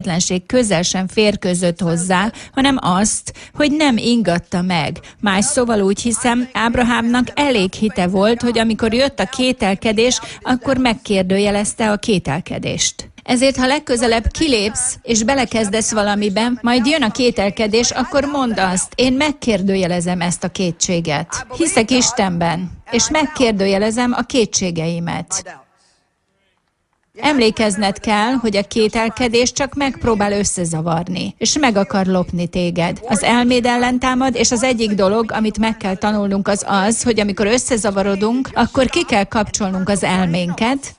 hitetlenség közel sem férkőzött hozzá, hanem azt, hogy nem ingatta meg. Más szóval úgy hiszem, Ábrahámnak elég hite volt, hogy amikor jött a kételkedés, akkor megkérdőjelezte a kételkedést. Ezért, ha legközelebb kilépsz, és belekezdesz valamiben, majd jön a kételkedés, akkor mondd azt, én megkérdőjelezem ezt a kétséget. Hiszek Istenben, és megkérdőjelezem a kétségeimet. Emlékezned kell, hogy a kételkedés csak megpróbál összezavarni, és meg akar lopni téged. Az elméd ellen támad, és az egyik dolog, amit meg kell tanulnunk, az az, hogy amikor összezavarodunk, akkor ki kell kapcsolnunk az elménket,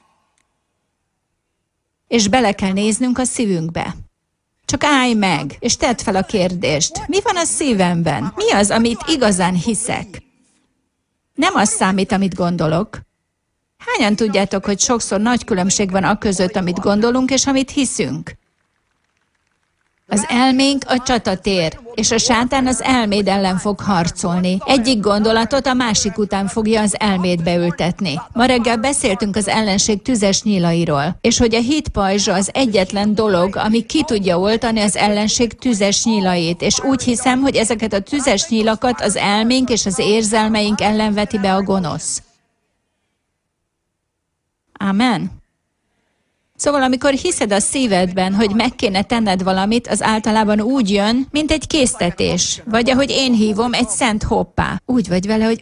és bele kell néznünk a szívünkbe. Csak állj meg, és tedd fel a kérdést. Mi van a szívemben? Mi az, amit igazán hiszek? Nem az számít, amit gondolok. Hányan tudjátok, hogy sokszor nagy különbség van aközött, amit gondolunk, és amit hiszünk? Az elménk a csatatér, és a sátán az elméd ellen fog harcolni. Egyik gondolatot a másik után fogja az elmédbe ültetni. Ma reggel beszéltünk az ellenség tüzes nyílairól, és hogy a hit pajzsa az egyetlen dolog, ami ki tudja oltani az ellenség tüzes nyílait, és úgy hiszem, hogy ezeket a tüzes nyílakat az elménk és az érzelmeink ellen veti be a gonosz. Amen. Szóval, amikor hiszed a szívedben, hogy meg kéne tenned valamit, az általában úgy jön, mint egy késztetés. Vagy ahogy én hívom, egy szent hoppá. Úgy vagy vele, hogy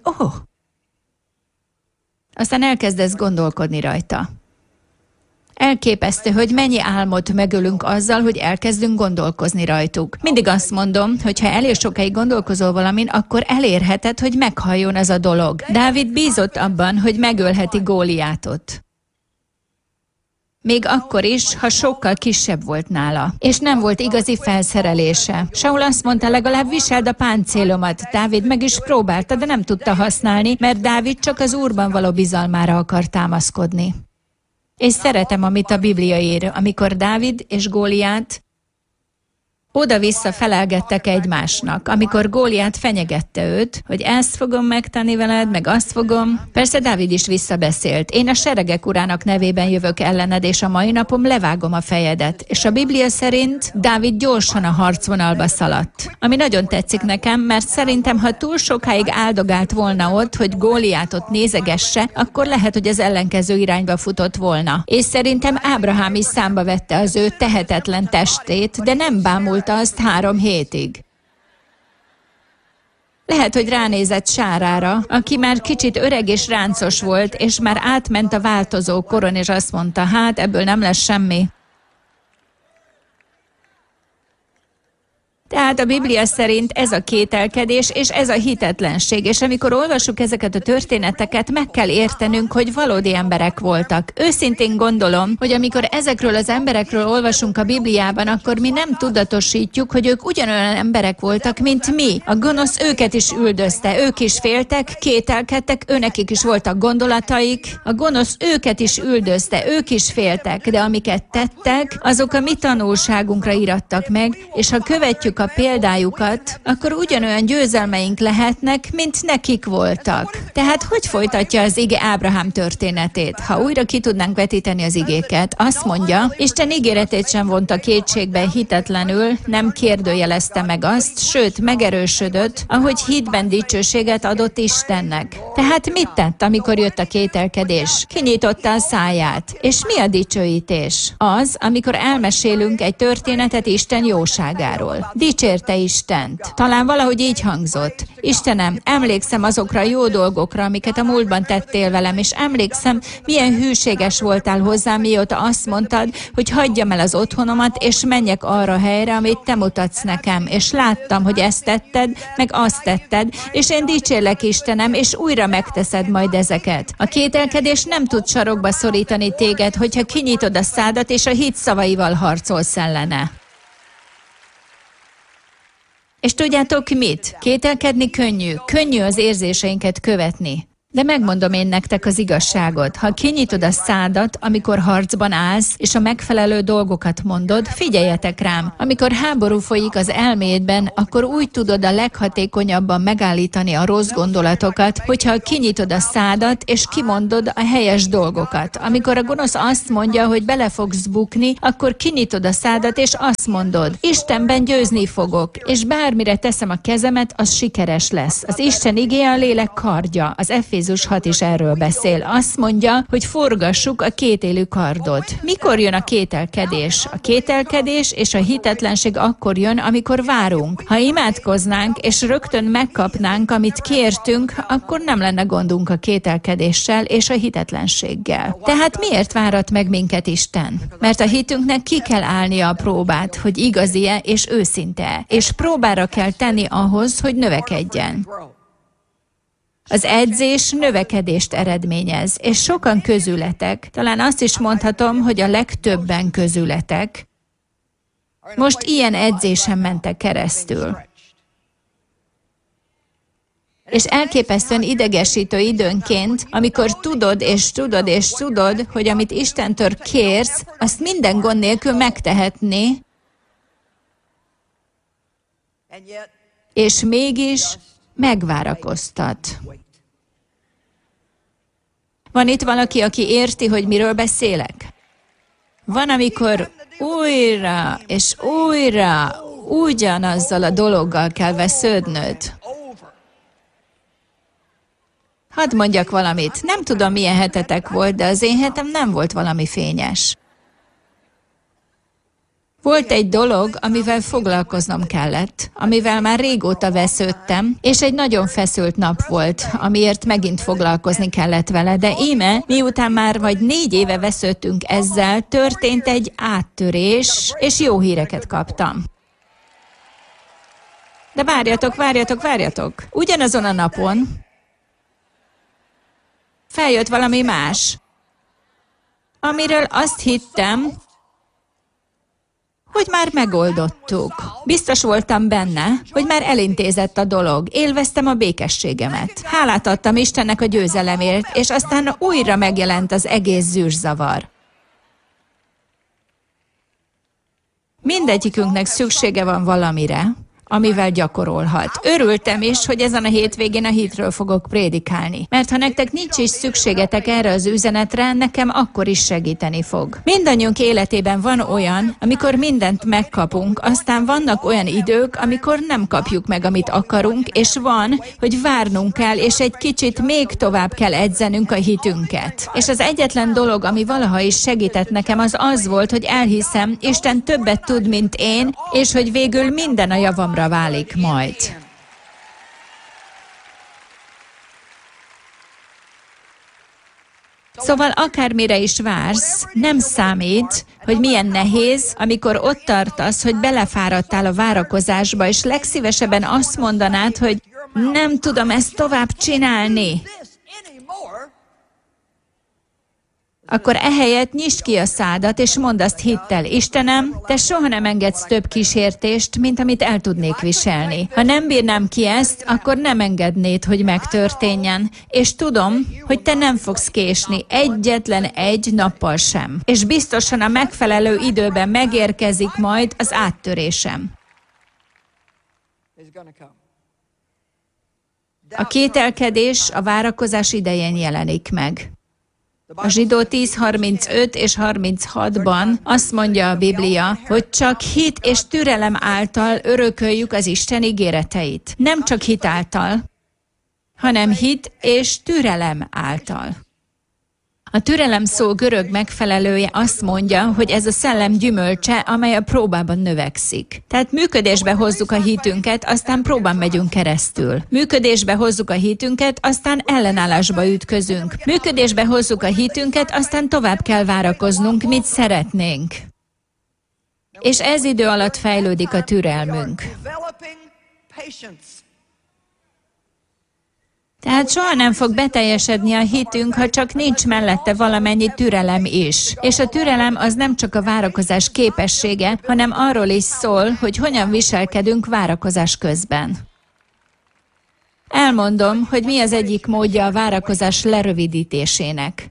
Aztán elkezdesz gondolkodni rajta. Elképesztő, hogy mennyi álmot megölünk azzal, hogy elkezdünk gondolkozni rajtuk. Mindig azt mondom, hogy ha elég sokáig gondolkozol valamin, akkor elérheted, hogy meghalljon ez a dolog. Dávid bízott abban, hogy megölheti Góliátot. Még akkor is, ha sokkal kisebb volt nála, és nem volt igazi felszerelése. Saul azt mondta, legalább viseld a páncélomat. Dávid meg is próbálta, de nem tudta használni, mert Dávid csak az Úrban való bizalmára akar támaszkodni. És szeretem, amit a Biblia ír, amikor Dávid és Góliát oda-vissza felelgettek egymásnak, amikor Góliát fenyegette őt, hogy ezt fogom megtenni veled, meg azt fogom. Persze Dávid is visszabeszélt. Én a seregek urának nevében jövök ellened, és a mai napom levágom a fejedet. És a Biblia szerint Dávid gyorsan a harcvonalba szaladt. Ami nagyon tetszik nekem, mert szerintem, ha túl sokáig áldogált volna ott, hogy Góliátot nézegesse, akkor lehet, hogy az ellenkező irányba futott volna. És szerintem Ábrahám is számba vette az ő tehetetlen testét, de nem bámult azt 3 hétig. Lehet, hogy ránézett Sárára, aki már kicsit öreg és ráncos volt, és már átment a változó koron, és azt mondta, hát ebből nem lesz semmi. Tehát a Biblia szerint ez a kételkedés és ez a hitetlenség, és amikor olvassuk ezeket a történeteket, meg kell értenünk, hogy valódi emberek voltak. Őszintén gondolom, hogy amikor ezekről az emberekről olvasunk a Bibliában, akkor mi nem tudatosítjuk, hogy ők ugyanolyan emberek voltak, mint mi. A gonosz őket is üldözte, ők is féltek, kételkedtek, őnekik is voltak gondolataik. A gonosz őket is üldözte, ők is féltek, de amiket tettek, azok a mi tanulságunkra irattak meg, és ha követjük a példájukat, akkor ugyanolyan győzelmeink lehetnek, mint nekik voltak. Tehát hogy folytatja az ige Ábrahám történetét? Ha újra ki tudnánk vetíteni az igéket, azt mondja, Isten ígéretét sem vonta kétségbe hitetlenül, nem kérdőjelezte meg azt, sőt, megerősödött, ahogy hitben dicsőséget adott Istennek. Tehát mit tett, amikor jött a kételkedés? Kinyitotta a száját. És mi a dicsőítés? Az, amikor elmesélünk egy történetet Isten jóságáról. Dicsérte Istent. Talán valahogy így hangzott. Istenem, emlékszem azokra a jó dolgokra, amiket a múltban tettél velem, és emlékszem, milyen hűséges voltál hozzám, mióta azt mondtad, hogy hagyjam el az otthonomat, és menjek arra a helyre, amit te mutatsz nekem. És láttam, hogy ezt tetted, meg azt tetted, és én dicsérlek, Istenem, és újra megteszed majd ezeket. A kételkedés nem tud sarokba szorítani téged, hogyha kinyitod a szádat, és a hit szavaival harcolsz ellene. És tudjátok mit? Kételkedni könnyű. Könnyű az érzéseinket követni. De megmondom én nektek az igazságot. Ha kinyitod a szádat, amikor harcban állsz, és a megfelelő dolgokat mondod, figyeljetek rám. Amikor háború folyik az elmédben, akkor úgy tudod a leghatékonyabban megállítani a rossz gondolatokat, hogyha kinyitod a szádat, és kimondod a helyes dolgokat. Amikor a gonosz azt mondja, hogy bele fogsz bukni, akkor kinyitod a szádat, és azt mondod, Istenben győzni fogok, és bármire teszem a kezemet, az sikeres lesz. Az Isten igéje a lélek kardja. Az Efézus 6 is erről beszél. Azt mondja, hogy forgassuk a kétélű kardot. Mikor jön a kételkedés? A kételkedés és a hitetlenség akkor jön, amikor várunk. Ha imádkoznánk, és rögtön megkapnánk, amit kértünk, akkor nem lenne gondunk a kételkedéssel és a hitetlenséggel. Tehát miért várat meg minket Isten? Mert a hitünknek ki kell állnia a próbát, hogy igazi-e és őszinte, és próbára kell tenni ahhoz, hogy növekedjen. Az edzés növekedést eredményez, és sokan közületek, talán azt is mondhatom, hogy a legtöbben közületek, most ilyen edzésen mentek keresztül. És elképesztően idegesítő időnként, amikor tudod, hogy amit Istentől kérsz, azt minden gond nélkül megtehetné, és mégis megvárakoztat. Van itt valaki, aki érti, hogy miről beszélek? Van, amikor újra és újra ugyanazzal a dologgal kell vesződnöd. Hadd mondjak valamit. Nem tudom, milyen hetetek volt, de az én hetem nem volt valami fényes. Volt egy dolog, amivel foglalkoznom kellett, amivel már régóta vesződtem, és egy nagyon feszült nap volt, amiért megint foglalkozni kellett vele, de íme, miután már vagy 4 éve vesződtünk ezzel, történt egy áttörés, és jó híreket kaptam. De várjatok! Ugyanazon a napon feljött valami más, amiről azt hittem, hogy már megoldottuk. Biztos voltam benne, hogy már elintézett a dolog. Élveztem a békességemet. Hálát adtam Istennek a győzelemért, és aztán újra megjelent az egész zűrzavar. Mindegyikünknek szüksége van valamire, amivel gyakorolhat. Örültem is, hogy ezen a hétvégén a hitről fogok prédikálni. Mert ha nektek nincs is szükségetek erre az üzenetre, nekem akkor is segíteni fog. Mindannyiunk életében van olyan, amikor mindent megkapunk, aztán vannak olyan idők, amikor nem kapjuk meg, amit akarunk, és van, hogy várnunk kell, és egy kicsit még tovább kell edzenünk a hitünket. És az egyetlen dolog, ami valaha is segített nekem, az volt, hogy elhiszem, Isten többet tud, mint én, és hogy végül minden a javamra válik majd. Szóval akármire is vársz, nem számít, hogy milyen nehéz, amikor ott tartasz, hogy belefáradtál a várakozásba, és legszívesebben azt mondanád, hogy nem tudom ezt tovább csinálni. Akkor ehelyett nyisd ki a szádat, és mondd azt hittel, Istenem, te soha nem engedsz több kísértést, mint amit el tudnék viselni. Ha nem bírnám ki ezt, akkor nem engednéd, hogy megtörténjen. És tudom, hogy te nem fogsz késni egyetlen egy nappal sem. És biztosan a megfelelő időben megérkezik majd az áttörésem. A kételkedés a várakozás idején jelenik meg. A Zsidó 10:35 és 36-ban azt mondja a Biblia, hogy csak hit és türelem által örököljük az Isten ígéreteit. Nem csak hit által, hanem hit és türelem által. A türelem szó görög megfelelője azt mondja, hogy ez a szellem gyümölcse, amely a próbában növekszik. Tehát működésbe hozzuk a hitünket, aztán próbán megyünk keresztül. Működésbe hozzuk a hitünket, aztán ellenállásba ütközünk. Működésbe hozzuk a hitünket, aztán tovább kell várakoznunk, mit szeretnénk. És ez idő alatt fejlődik a türelmünk. Tehát soha nem fog beteljesedni a hitünk, ha csak nincs mellette valamennyi türelem is. És a türelem az nem csak a várakozás képessége, hanem arról is szól, hogy hogyan viselkedünk várakozás közben. Elmondom, hogy mi az egyik módja a várakozás lerövidítésének.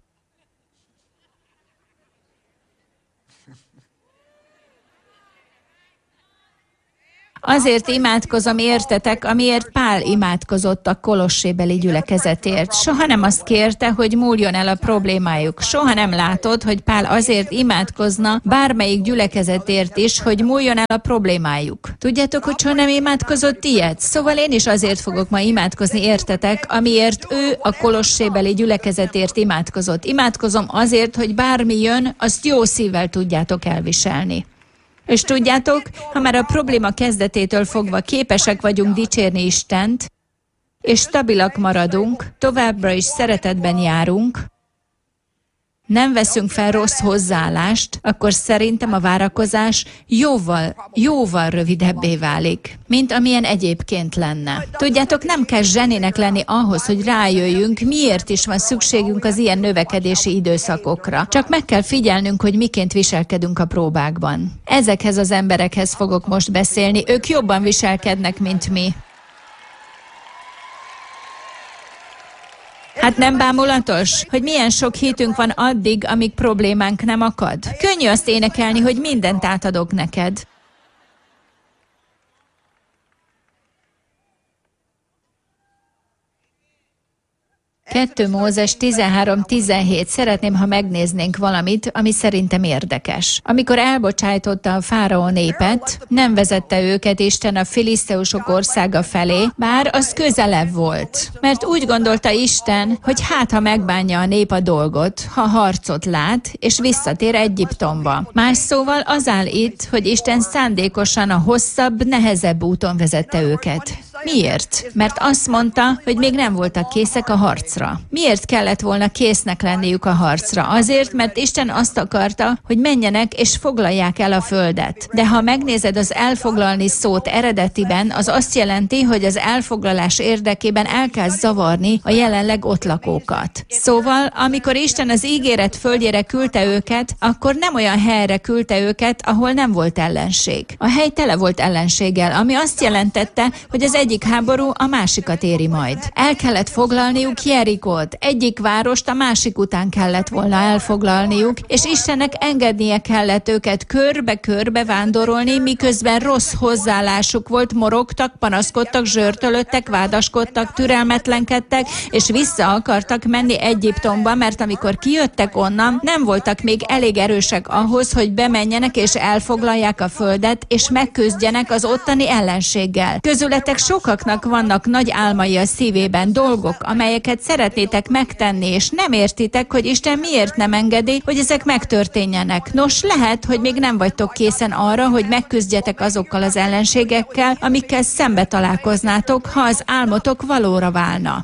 Azért imádkozom értetek, amiért Pál imádkozott a kolossébeli gyülekezetért. Soha nem azt kérte, hogy múljon el a problémájuk. Soha nem látod, hogy Pál azért imádkozna bármelyik gyülekezetért is, hogy múljon el a problémájuk. Tudjátok, hogy soha nem imádkozott ilyet? Szóval én is azért fogok ma imádkozni értetek, amiért ő a kolossébeli gyülekezetért imádkozott. Imádkozom azért, hogy bármi jön, azt jó szívvel tudjátok elviselni. És tudjátok, ha már a probléma kezdetétől fogva képesek vagyunk dicsérni Istent, és stabilak maradunk, továbbra is szeretetben járunk, nem veszünk fel rossz hozzáállást, akkor szerintem a várakozás jóval rövidebbé válik, mint amilyen egyébként lenne. Tudjátok, nem kell zseninek lenni ahhoz, hogy rájöjjünk, miért is van szükségünk az ilyen növekedési időszakokra. Csak meg kell figyelnünk, hogy miként viselkedünk a próbákban. Ezekhez az emberekhez fogok most beszélni, ők jobban viselkednek, mint mi. Hát nem bámulatos, hogy milyen sok hitünk van addig, amíg problémánk nem akad? Könnyű azt énekelni, hogy mindent átadok neked. 2 Mózes 13-17. Szeretném, ha megnéznénk valamit, ami szerintem érdekes. Amikor elbocsájtotta a fáraó népet, nem vezette őket Isten a filiszteusok országa felé, bár az közelebb volt. Mert úgy gondolta Isten, hogy ha megbánja a nép a dolgot, ha harcot lát, és visszatér Egyiptomba. Más szóval az áll itt, hogy Isten szándékosan a hosszabb, nehezebb úton vezette őket. Miért? Mert azt mondta, hogy még nem voltak készek a harcra. Miért kellett volna késznek lenniük a harcra? Azért, mert Isten azt akarta, hogy menjenek és foglalják el a földet. De ha megnézed az elfoglalni szót eredetiben, az azt jelenti, hogy az elfoglalás érdekében el kell zavarni a jelenleg ott lakókat. Szóval, amikor Isten az ígéret földjére küldte őket, akkor nem olyan helyre küldte őket, ahol nem volt ellenség. A hely tele volt ellenséggel, ami azt jelentette, hogy az egyik háború a másikat éri majd. El kellett foglalniuk Jerikót, egyik várost a másik után kellett volna elfoglalniuk, és Istennek engednie kellett őket körbe-körbe vándorolni, miközben rossz hozzáállásuk volt, morogtak, panaszkodtak, zsörtölöttek, vádaskodtak, türelmetlenkedtek, és vissza akartak menni Egyiptomba, mert amikor kijöttek onnan, nem voltak még elég erősek ahhoz, hogy bemenjenek és elfoglalják a földet, és megküzdjenek az ottani ellenséggel. Közületek sokaknak vannak nagy álmai a szívében, dolgok, amelyeket szeretnétek megtenni, és nem értitek, hogy Isten miért nem engedi, hogy ezek megtörténjenek. Nos, lehet, hogy még nem vagytok készen arra, hogy megküzdjetek azokkal az ellenségekkel, amikkel szembe találkoznátok, ha az álmotok valóra válna.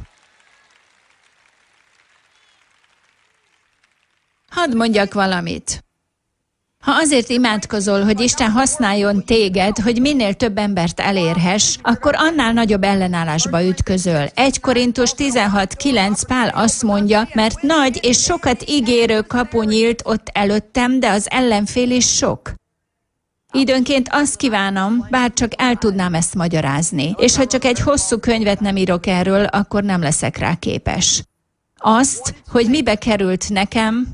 Hadd mondjak valamit. Ha azért imádkozol, hogy Isten használjon téged, hogy minél több embert elérhess, akkor annál nagyobb ellenállásba ütközöl. 1 Korintus 16:9 Pál azt mondja, mert nagy és sokat ígérő kapu nyílt ott előttem, de az ellenfél is sok. Időnként azt kívánom, bár csak el tudnám ezt magyarázni, és ha csak egy hosszú könyvet nem írok erről, akkor nem leszek rá képes. Azt, hogy mibe került nekem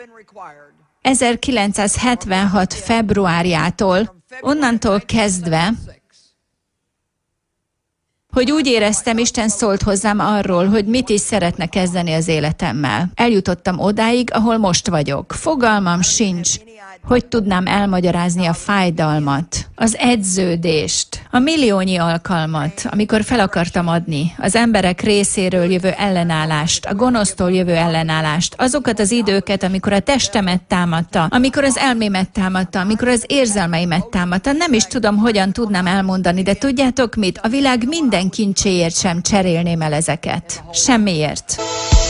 1976. februárjától, onnantól kezdve, hogy úgy éreztem, Isten szólt hozzám arról, hogy mit is szeretne kezdeni az életemmel. Eljutottam odáig, ahol most vagyok. Fogalmam sincs, hogy tudnám elmagyarázni a fájdalmat, az edződést, a milliónyi alkalmat, amikor fel akartam adni, az emberek részéről jövő ellenállást, a gonosztól jövő ellenállást, azokat az időket, amikor a testemet támadta, amikor az elmémet támadta, amikor az érzelmeimet támadta. Nem is tudom, hogyan tudnám elmondani, de tudjátok mit? A világ minden kincséért sem cserélném el ezeket. Semmiért.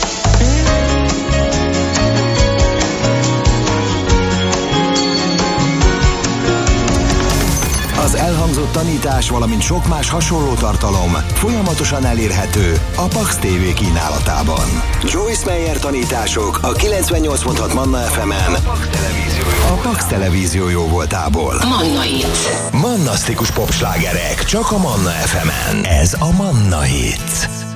Az elhangzott tanítás, valamint sok más hasonló tartalom folyamatosan elérhető a Pax TV kínálatában. Joyce Meyer tanítások a 98.6 Manna FM-en, a Pax Televízió jó voltából. Manna Hits. Mannasztikus popslágerek csak a Manna FM-en. Ez a Manna Hits.